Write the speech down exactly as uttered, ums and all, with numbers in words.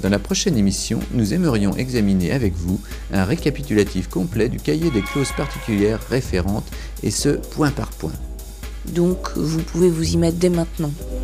Dans la prochaine émission, nous aimerions examiner avec vous un récapitulatif complet du cahier des clauses particulières référentes, et ce, point par point. Donc, vous pouvez vous y mettre dès maintenant.